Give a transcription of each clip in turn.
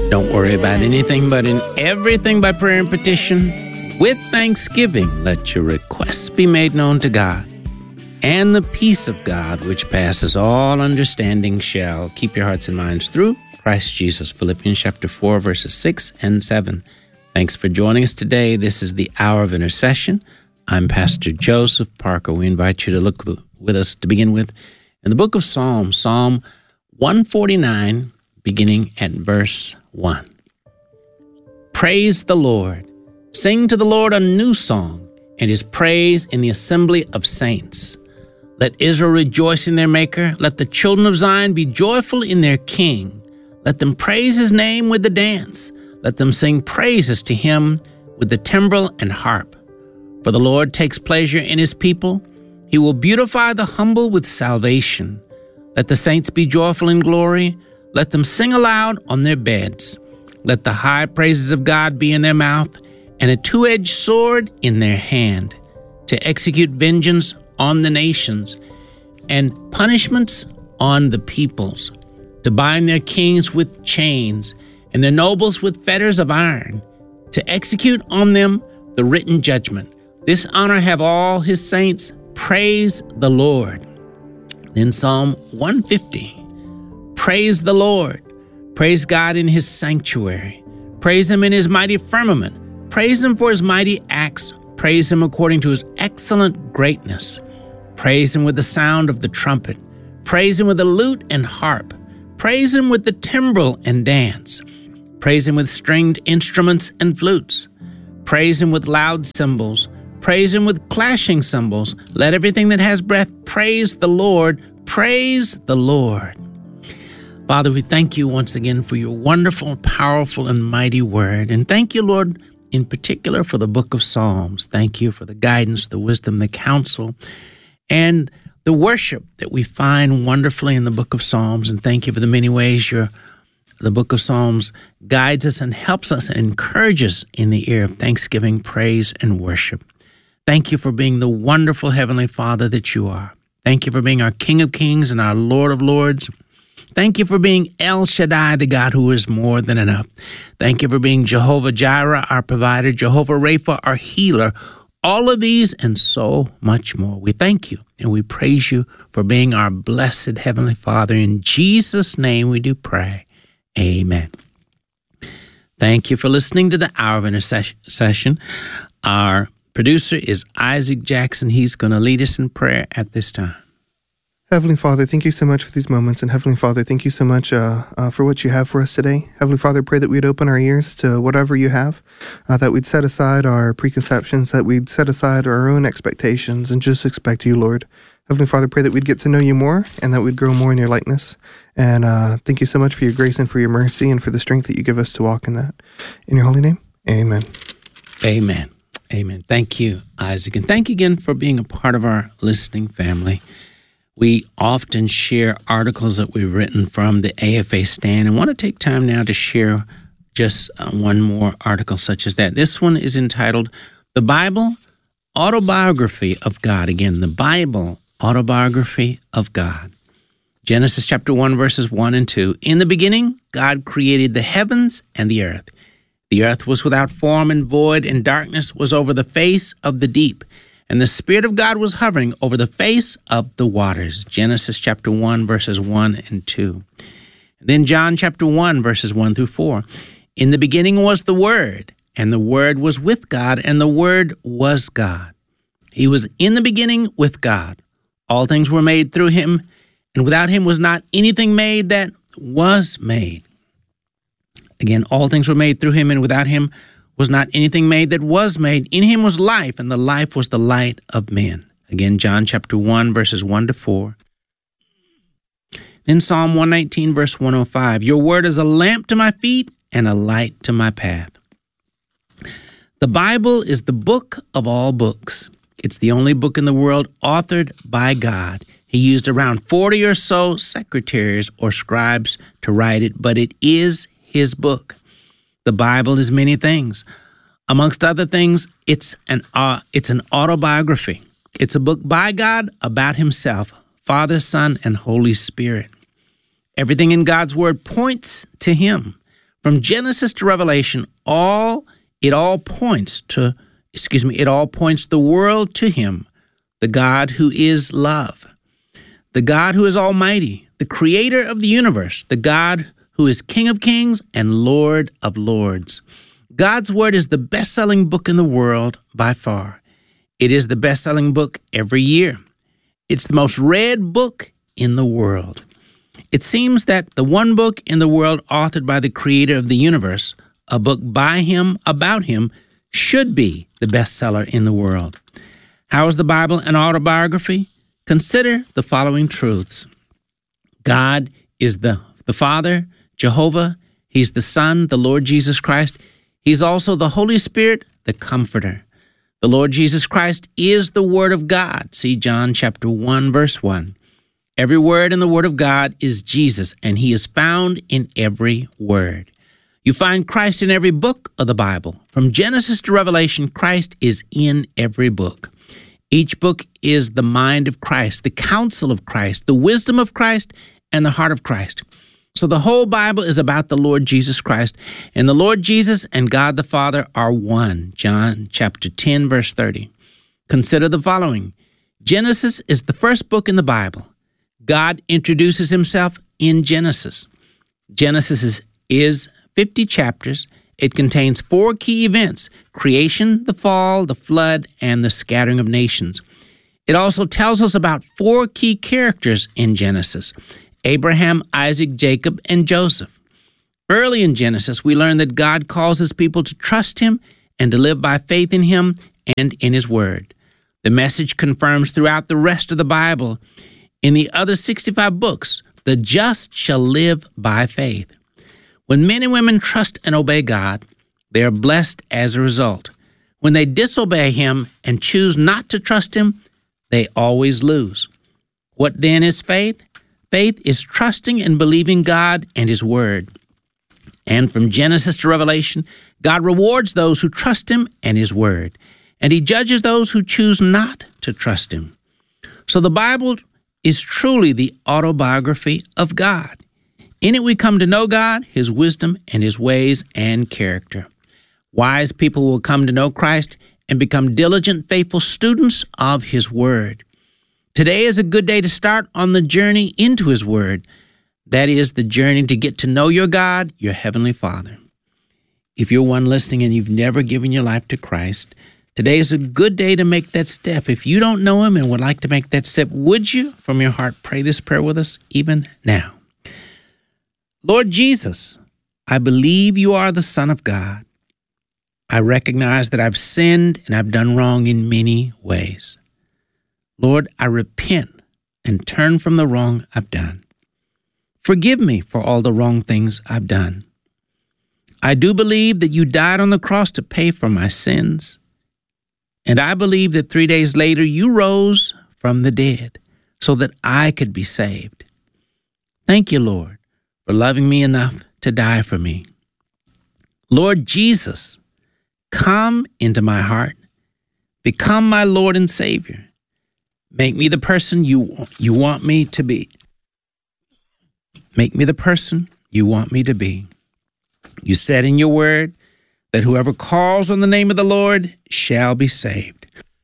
Don't worry about anything, but in everything by prayer and petition, with thanksgiving, let your requests be made known to God. And the peace of God, which passes all understanding, shall keep your hearts and minds through Christ Jesus. Philippians chapter 4, verses 6 and 7. Thanks for joining us today. This is the Hour of Intercession. I'm Pastor Joseph Parker. We invite you to look with us to begin with in the book of Psalms, Psalm 149, beginning at verse 1. Praise the Lord. Sing to the Lord a new song, and his praise in the assembly of saints. Let Israel rejoice in their Maker. Let the children of Zion be joyful in their King. Let them praise his name with the dance. Let them sing praises to him with the timbrel and harp. For the Lord takes pleasure in his people. He will beautify the humble with salvation. Let the saints be joyful in glory. Let them sing aloud on their beds. Let the high praises of God be in their mouth, and a two-edged sword in their hand, to execute vengeance on the nations, and punishments on the peoples, to bind their kings with chains, and their nobles with fetters of iron, to execute on them the written judgment. This honor have all his saints. Praise the Lord. Then Psalm 150. Praise the Lord. Praise God in his sanctuary. Praise him in his mighty firmament. Praise him for his mighty acts. Praise him according to his excellent greatness. Praise him with the sound of the trumpet. Praise him with the lute and harp. Praise him with the timbrel and dance. Praise him with stringed instruments and flutes. Praise him with loud cymbals. Praise him with clashing cymbals. Let everything that has breath praise the Lord. Praise the Lord. Father, we thank you once again for your wonderful, powerful, and mighty word. And thank you, Lord, in particular for the book of Psalms. Thank you for the guidance, the wisdom, the counsel, and the worship that we find wonderfully in the book of Psalms. And thank you for the many ways the book of Psalms guides us and helps us and encourages in the area of thanksgiving, praise, and worship. Thank you for being the wonderful Heavenly Father that you are. Thank you for being our King of Kings and our Lord of Lords. Thank you for being El Shaddai, the God who is more than enough. Thank you for being Jehovah Jireh, our provider, Jehovah Rapha, our healer. All of these and so much more. We thank you and we praise you for being our blessed Heavenly Father. In Jesus' name we do pray. Amen. Thank you for listening to the Hour of Intercession. Our producer is Isaac Jackson. He's going to lead us in prayer at this time. Heavenly Father, thank you so much for these moments. And Heavenly Father, thank you so much for what you have for us today. Heavenly Father, pray that we'd open our ears to whatever you have, that we'd set aside our preconceptions, that we'd set aside our own expectations and just expect you, Lord. Heavenly Father, pray that we'd get to know you more and that we'd grow more in your likeness. And thank you so much for your grace and for your mercy and for the strength that you give us to walk in that. In your holy name, amen. Amen. Amen. Thank you, Isaac. And thank you again for being a part of our listening family. We often share articles that we've written from the AFA stand and want to take time now to share just one more article such as that. This one is entitled, The Bible Autobiography of God. Again, the Bible Autobiography of God. Genesis chapter 1, verses 1 and 2. In the beginning, God created the heavens and the earth. The earth was without form and void, and darkness was over the face of the deep. And the Spirit of God was hovering over the face of the waters. Genesis chapter 1, verses 1 and 2. And then John chapter 1, verses 1 through 4. In the beginning was the Word, and the Word was with God, and the Word was God. He was in the beginning with God. All things were made through him, and without him was not anything made that was made. Again, all things were made through him, and without him was not anything made that was made. In him was life, and the life was the light of men. Again, John chapter 1, verses 1 to 4. Then Psalm 119, verse 105. Your word is a lamp to my feet and a light to my path. The Bible is the book of all books. It's the only book in the world authored by God. He used around 40 or so secretaries or scribes to write it, but it is his book. The Bible is many things. Amongst other things, it's an autobiography. It's a book by God about himself, Father, Son, and Holy Spirit. Everything in God's word points to him. From Genesis to Revelation, it all points the world to him, the God who is love, the God who is almighty, the creator of the universe, the God who is King of kings and Lord of lords. God's Word is the best-selling book in the world by far. It is the best-selling book every year. It's the most read book in the world. It seems that the one book in the world authored by the creator of the universe, a book by him, about him, should be the bestseller in the world. How is the Bible an autobiography? Consider the following truths. God is the Father, Jehovah. He's the Son, the Lord Jesus Christ. He's also the Holy Spirit, the Comforter. The Lord Jesus Christ is the Word of God. See John chapter 1, verse 1. Every word in the Word of God is Jesus, and he is found in every word. You find Christ in every book of the Bible. From Genesis to Revelation, Christ is in every book. Each book is the mind of Christ, the counsel of Christ, the wisdom of Christ, and the heart of Christ. So the whole Bible is about the Lord Jesus Christ, and the Lord Jesus and God the Father are one. John chapter 10, verse 30. Consider the following. Genesis is the first book in the Bible. God introduces himself in Genesis. Genesis is 50 chapters. It contains 4 key events: creation, the fall, the flood, and the scattering of nations. It also tells us about 4 key characters in Genesis: Abraham, Isaac, Jacob, and Joseph. Early in Genesis, we learn that God calls his people to trust him and to live by faith in him and in his word. The message confirms throughout the rest of the Bible. In the other 65 books, the just shall live by faith. When men and women trust and obey God, they are blessed as a result. When they disobey him and choose not to trust him, they always lose. What then is faith? Faith is trusting and believing God and his word. And from Genesis to Revelation, God rewards those who trust him and his word, and he judges those who choose not to trust him. So the Bible is truly the autobiography of God. In it we come to know God, his wisdom, and his ways and character. Wise people will come to know Christ and become diligent, faithful students of his word. Today is a good day to start on the journey into his word. That is the journey to get to know your God, your heavenly Father. If you're one listening and you've never given your life to Christ, today is a good day to make that step. If you don't know him and would like to make that step, would you, from your heart, pray this prayer with us even now? Lord Jesus, I believe you are the Son of God. I recognize that I've sinned and I've done wrong in many ways. Lord, I repent and turn from the wrong I've done. Forgive me for all the wrong things I've done. I do believe that you died on the cross to pay for my sins. And I believe that 3 days later you rose from the dead so that I could be saved. Thank you, Lord, for loving me enough to die for me. Lord Jesus, come into my heart. Become my Lord and Savior. Make me the person you want me to be. Make me the person you want me to be. You said in your word that whoever calls on the name of the Lord shall be saved.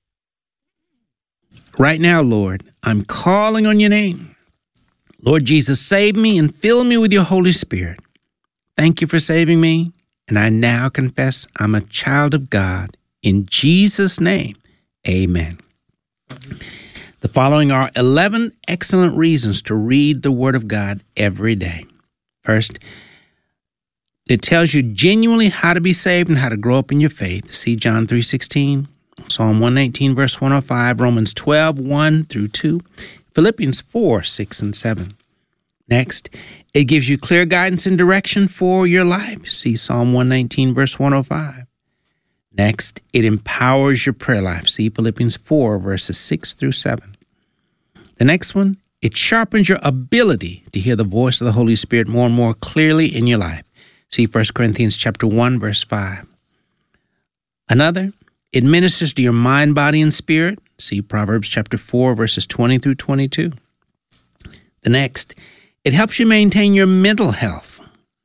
Right now, Lord, I'm calling on your name. Lord Jesus, save me and fill me with your Holy Spirit. Thank you for saving me, and I now confess I'm a child of God. In Jesus' name, amen. The following are 11 excellent reasons to read the Word of God every day. First, it tells you genuinely how to be saved and how to grow up in your faith. See John 3:16, Psalm 119, verse 105, Romans 12, 1 through 2, Philippians 4, 6 and 7. Next, it gives you clear guidance and direction for your life. See Psalm 119, verse 105. Next, it empowers your prayer life. See Philippians 4, verses 6 through 7. The next one, it sharpens your ability to hear the voice of the Holy Spirit more and more clearly in your life. See 1 Corinthians chapter 1, verse 5. Another, it ministers to your mind, body, and spirit. See Proverbs chapter 4, verses 20 through 22. The next, it helps you maintain your mental health.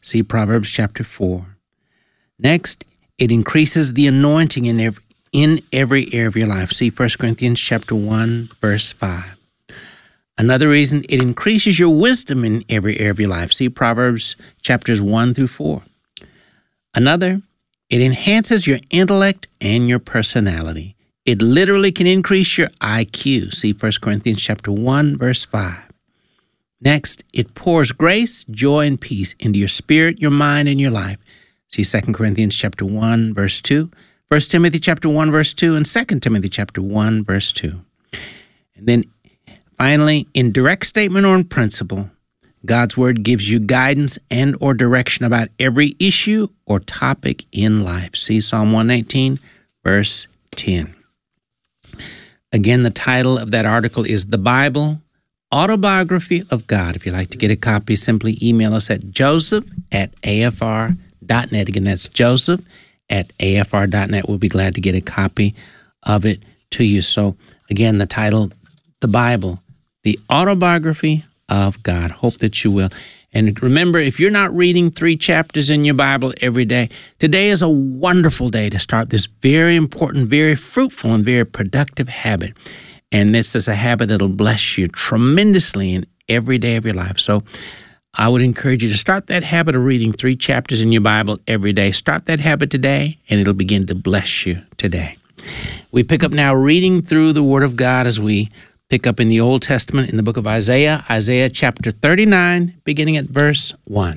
See Proverbs chapter 4. Next, it increases the anointing in every area of your life. See 1 Corinthians chapter 1, verse 5. Another reason, it increases your wisdom in every area of your life. See Proverbs chapters 1 through 4. Another, it enhances your intellect and your personality. It literally can increase your IQ. See 1 Corinthians chapter 1, verse 5. Next, it pours grace, joy, and peace into your spirit, your mind, and your life. See 2 Corinthians chapter 1, verse 2, 1 Timothy chapter 1, verse 2, and 2 Timothy chapter 1, verse 2. And then finally, in direct statement or in principle, God's Word gives you guidance and or direction about every issue or topic in life. See Psalm 119, verse 10. Again, the title of that article is The Bible, Autobiography of God. If you'd like to get a copy, simply email us at joseph@afr.net. Again, that's joseph@afr.net. We'll be glad to get a copy of it to you. So again, the title, The Bible, the Autobiography of God. Hope that you will. And remember, if you're not reading 3 chapters in your Bible every day, today is a wonderful day to start this very important, very fruitful, and very productive habit. And this is a habit that'll bless you tremendously in every day of your life. So I would encourage you to start that habit of reading 3 chapters in your Bible every day. Start that habit today, and it'll begin to bless you today. We pick up now reading through the Word of God as we pick up in the Old Testament in the book of Isaiah, Isaiah chapter 39, beginning at verse 1.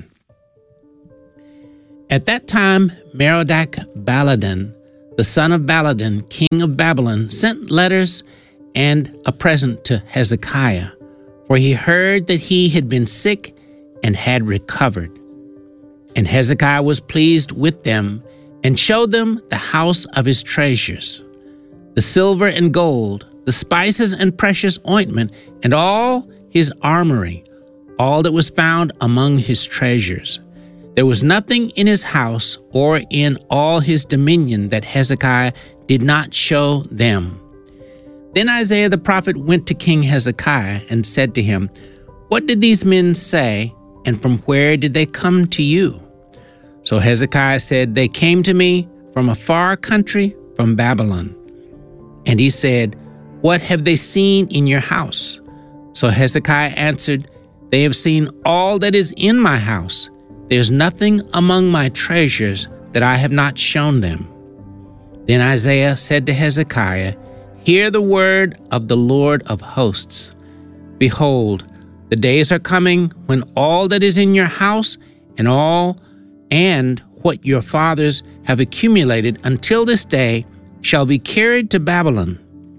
At that time, Merodach-Baladan, the son of Baladan, king of Babylon, sent letters and a present to Hezekiah, for he heard that he had been sick and had recovered. And Hezekiah was pleased with them and showed them the house of his treasures, the silver and gold, the spices and precious ointment, and all his armory, all that was found among his treasures. There was nothing in his house or in all his dominion that Hezekiah did not show them. Then Isaiah the prophet went to King Hezekiah and said to him, "What did these men say, and from where did they come to you?" So Hezekiah said, "They came to me from a far country, from Babylon." And he said, "What have they seen in your house?" So Hezekiah answered, "They have seen all that is in my house. There's nothing among my treasures that I have not shown them." Then Isaiah said to Hezekiah, "Hear the word of the Lord of hosts. Behold, the days are coming when all that is in your house and what your fathers have accumulated until this day shall be carried to Babylon.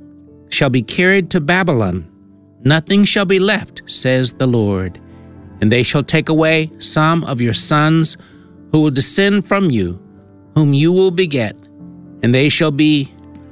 Nothing shall be left, says the Lord. And they shall take away some of your sons who will descend from you, whom you will beget, and they shall be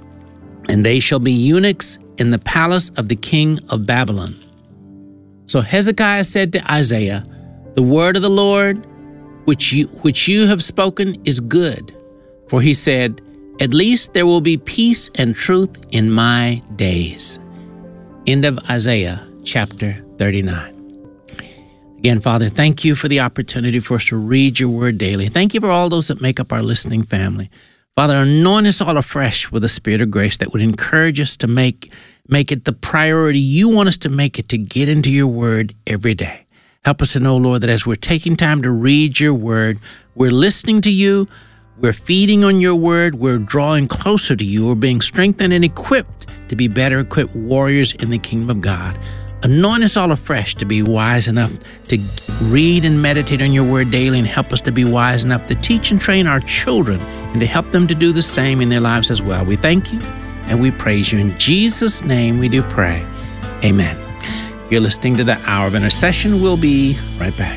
eunuchs in the palace of the king of Babylon." So Hezekiah said to Isaiah, "The word of the Lord which you have spoken is good." For he said, "At least there will be peace and truth in my days." End of Isaiah chapter 39. Again, Father, thank you for the opportunity for us to read your word daily. Thank you for all those that make up our listening family. Father, anoint us all afresh with the Spirit of grace that would encourage us to make it the priority you want us to make it, to get into your word every day. Help us to know, Lord, that as we're taking time to read your word, we're listening to you, we're feeding on your word, we're drawing closer to you, we're being strengthened and equipped to be better equipped warriors in the kingdom of God. Anoint us all afresh to be wise enough to read and meditate on your word daily, and help us to be wise enough to teach and train our children and to help them to do the same in their lives as well. We thank you and we praise you. In Jesus' name we do pray. Amen. You're listening to the Hour of Intercession. We'll be right back.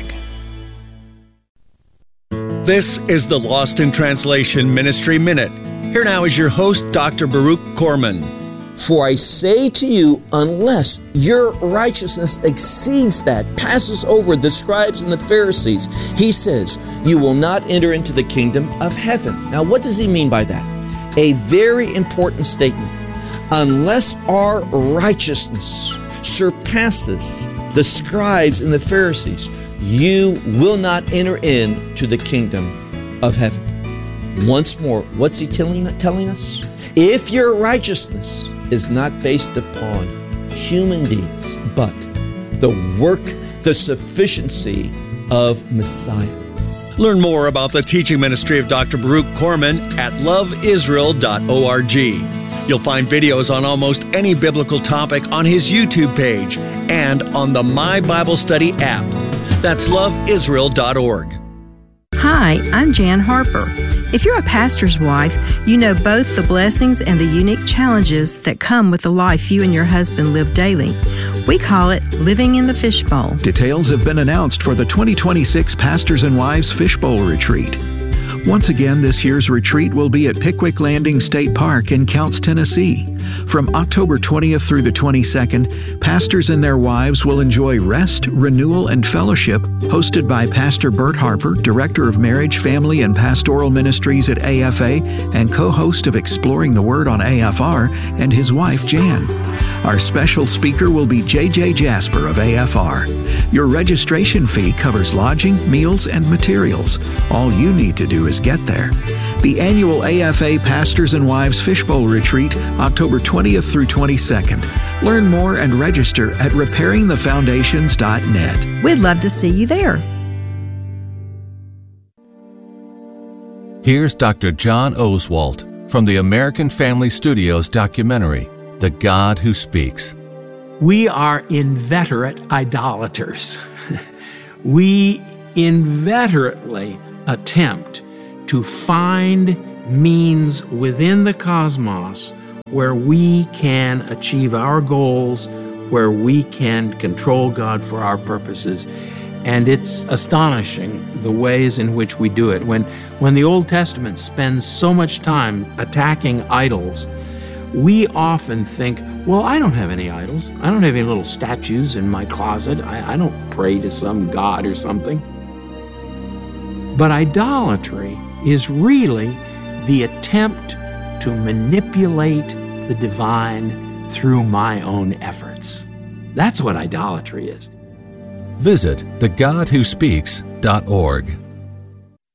This is the Lost in Translation Ministry Minute. Here now is your host, Dr. Baruch Korman. For I say to you, unless your righteousness exceeds that, passes over the scribes and the Pharisees, he says, you will not enter into the kingdom of heaven. Now, what does he mean by that? A very important statement. Unless our righteousness surpasses the scribes and the Pharisees, you will not enter into the kingdom of heaven. Once more, what's he telling us? If your righteousness is not based upon human deeds, but the work, the sufficiency of Messiah. Learn more about the teaching ministry of Dr. Baruch Corman at loveisrael.org. You'll find videos on almost any biblical topic on his YouTube page and on the My Bible Study app. That's loveisrael.org. Hi, I'm Jan Harper. If you're a pastor's wife, you know both the blessings and the unique challenges that come with the life you and your husband live daily. We call it living in the fishbowl. Details have been announced for the 2026 Pastors and Wives Fishbowl Retreat. Once again, this year's retreat will be at Pickwick Landing State Park in Counce, Tennessee. From October 20th through the 22nd, pastors and their wives will enjoy rest, renewal, and fellowship, hosted by Pastor Bert Harper, Director of Marriage, Family, and Pastoral Ministries at AFA and co-host of Exploring the Word on AFR, and his wife, Jan. Our special speaker will be J.J. Jasper of AFR. Your registration fee covers lodging, meals, and materials. All you need to do is get there. The annual AFA Pastors and Wives Fishbowl Retreat, October 20th through 22nd. Learn more and register at repairingthefoundations.net. We'd love to see you there. Here's Dr. John Oswalt from the American Family Studios documentary, The God Who Speaks. We are inveterate idolaters. We inveterately attempt to find means within the cosmos where we can achieve our goals, where we can control God for our purposes. And it's astonishing the ways in which we do it. When the Old Testament spends so much time attacking idols, we often think, well, I don't have any idols. I don't have any little statues in my closet. I don't pray to some god or something. But idolatry is really the attempt to manipulate the divine through my own efforts. That's what idolatry is. Visit thegodwhospeaks.org.